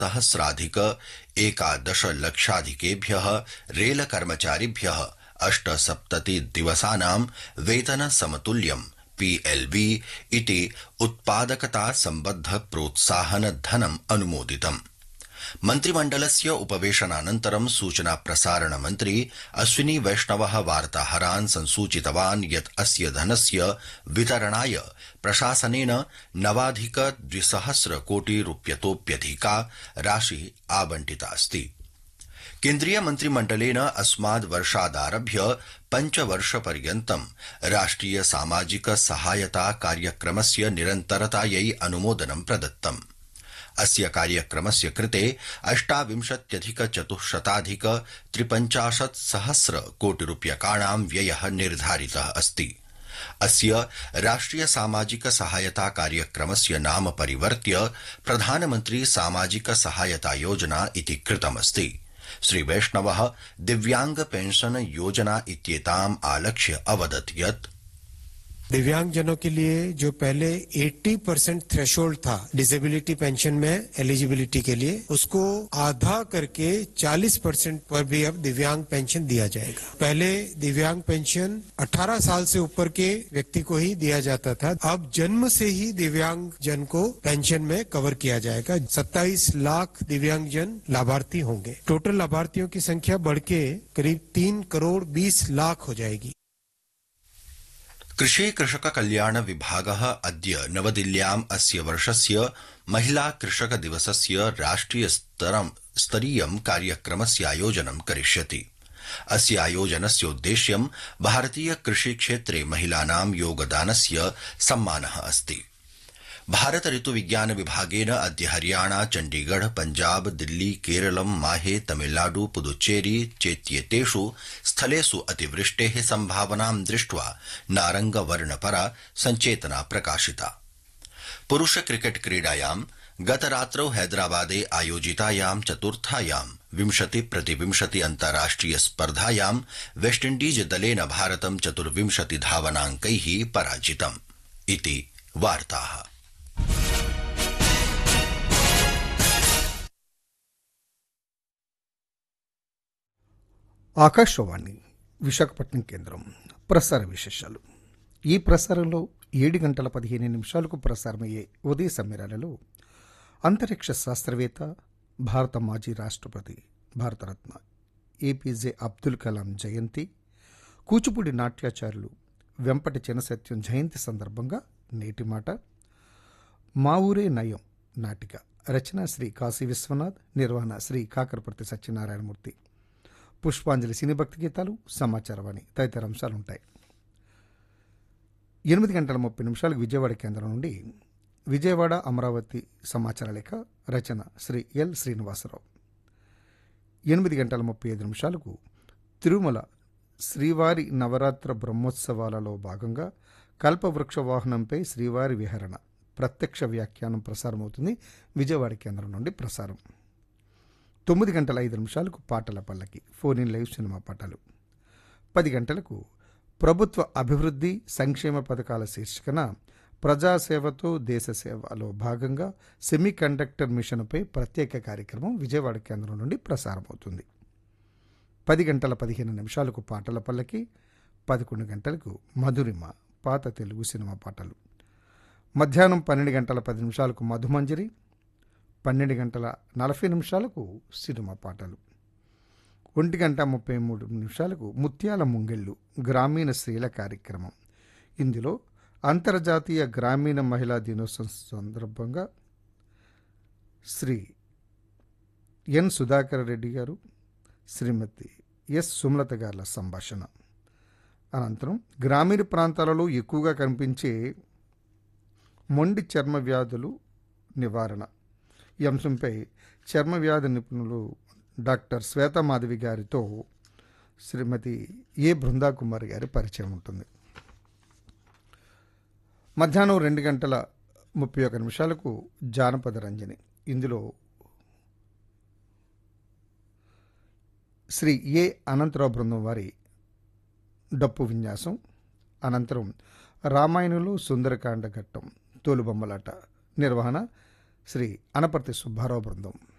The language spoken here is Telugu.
सहस्राधिक एकादश लक्षाधिकेभ्यः रेलकर्मचारिभ्यः 870 दिवसानां वेतन समतुल्यं PLV इति उत्पादकता सम्बद्ध प्रोत्साहन धनम् अनुमोदितम्। मन्त्रिमण्डलस्य उपवेशनानन्तरं सूचना प्रसारण मन्त्री अश्विनी वैष्णवः वार्ताहरान् संसूचितवान् यत् अस्य धनस्य वितरणाय प्रशासनेन 9,200 कोटि रूप्यतोप्यधिका राशि आवंटितास्ति। केन्द्रीय मन्त्रिमण्डलेन अस्माद् वर्षादारभ्य 5 वर्षपर्यन्तं राष्ट्रिय सामाजिक सहायता कार्यक्रमस्य निरन्तरतायै अनुमोदनं प्रदत्तम्। अस्य कार्यक्रमस्य कृते 28,450,350 कोटि रूप्यकाणां व्ययः निर्धारितः अस्ति। अस्य राष्ट्रिय सामाजिक सहायता कार्यक्रमस्य नाम परिवर्त्य प्रधानमन्त्री सामाजिक सहायता योजना इति कृतमस्ति। श्री वैष्णवः दिव्यांग पेंशन योजना इत्येताम् आलक्ष्य अवदत् यत् दिव्यांगजनों के लिए जो पहले 80% थ्रेशोल्ड था डिसेबिलिटी पेंशन में एलिजिबिलिटी के लिए, उसको आधा करके 40% पर भी अब दिव्यांग पेंशन दिया जाएगा। पहले दिव्यांग पेंशन 18 साल से ऊपर के व्यक्ति को ही दिया जाता था, अब जन्म से ही दिव्यांग जन को पेंशन में कवर किया जाएगा। 27 लाख दिव्यांगजन लाभार्थी होंगे। टोटल लाभार्थियों की संख्या बढ़ के करीब 3,20,00,000 हो जाएगी। कृषि कृषक कल्याण विभागः अद्य नवदिल्ल्याम् अस्य वर्षस्य महिला कृषक दिवसस्य राष्ट्रिय स्तरीयं कार्यक्रमस्य आयोजनं करिष्यति। अस्य आयोजनस्य उद्देश्यं भारतीय कृषि क्षेत्रे महिलानां योगदानस्य सम्मानः अस्ति। भारत ऋतु विज्ञान विभागेन अद्य हरियाणा, चण्डीगढ़, पंजाब, दिल्ली, केरलं, माहे, तमिलनाडु, पुदुच्चेरी चेत्येतेषु स्थलेषु अतिवृष्टेः सम्भावनां दृष्ट्वा नारंगवर्णपरा सञ्चेतना प्रकाशिता। पुरुष क्रिकेट क्रीडायां गतरात्रौ हैदराबादे आयोजितायां चतुर्थायां 20-20 अन्ताराष्ट्रिय स्पर्धायां वेस्टइण्डीज दलेन भारतं 24 धावनाङ्कैः पराजितम् इति वार्ताः। ఆకాశవాణి విశాఖపట్నం కేంద్రం ప్రసార విశేషాలు. ఈ ప్రసారంలో 7:15 ప్రసారమయ్యే ఉదయ సమీరాలలో అంతరిక్ష శాస్త్రవేత్త, భారత మాజీ రాష్ట్రపతి, భారతరత్న APJ అబ్దుల్ కలాం జయంతి, కూచిపూడి నాట్యాచారులు వెంపటి చినసత్యం జయంతి సందర్భంగా నేటి మాట, మా ఊరే నయం నాటిక, రచన శ్రీ కాశీ విశ్వనాథ్, నిర్వహణ శ్రీ కాకరపర్తి సత్యనారాయణమూర్తి, పుష్పాంజలి సినీ భక్తి గీతాలు, సమాచారవాణి తదితర అంశాలుంటాయి. 8:30 విజయవాడ కేంద్రం నుండి విజయవాడ అమరావతి సమాచార లేఖ, రచన శ్రీ ఎల్ శ్రీనివాసరావు. 8:35 తిరుమల శ్రీవారి నవరాత్ర బ్రహ్మోత్సవాలలో భాగంగా కల్పవృక్ష వాహనంపై శ్రీవారి విహరణ ప్రత్యక్ష వ్యాఖ్యానం ప్రసారమవుతుంది. విజయవాడ కేంద్రం నుండి ప్రసారం. 9:05 పాటల పల్లకి, ఫోన్ ఇన్ లైవ్ సినిమా పాటలు. 10 గంటలకు ప్రభుత్వ అభివృద్ధి సంక్షేమ పథకాల శీర్షికన ప్రజాసేవతో దేశసేవలో భాగంగా సెమీ కండక్టర్ మిషన్పై ప్రత్యేక కార్యక్రమం విజయవాడ కేంద్రం నుండి ప్రసారమవుతుంది. 10:15 పాటల పల్లకి, 11 గంటలకు మధురిమ పాత తెలుగు సినిమా పాటలు. మధ్యాహ్నం 12:10 మధుమంజరి, 12:40 సినిమా పాటలు. 1:33 ముత్యాల ముంగెళ్ళు గ్రామీణ స్త్రీల కార్యక్రమం. ఇందులో అంతర్జాతీయ గ్రామీణ మహిళా దినోత్సవం సందర్భంగా శ్రీ ఎన్ సుధాకర్ రెడ్డి గారు, శ్రీమతి ఎస్ సుమలత గారుల సంభాషణ. అనంతరం గ్రామీణ ప్రాంతాలలో ఎక్కువగా కనిపించే మొండి చర్మ వ్యాధులు నివారణ ఈ అంశంపై చర్మ వ్యాధి నిపుణులు డాక్టర్ శ్వేతమాధవి గారితో శ్రీమతి ఏ బృందాకుమారి గారి పరిచయం ఉంటుంది. మధ్యాహ్నం 2:31 జానపద రంజని. ఇందులో శ్రీ ఏ అనంతరావు బృందం వారి డప్పు విన్యాసం. అనంతరం రామాయణంలో సుందరకాండ ఘట్టం తోలుబొమ్మలాట, నిర్వహణ శ్రీ అనపర్తి సుబ్బారావు బృందం.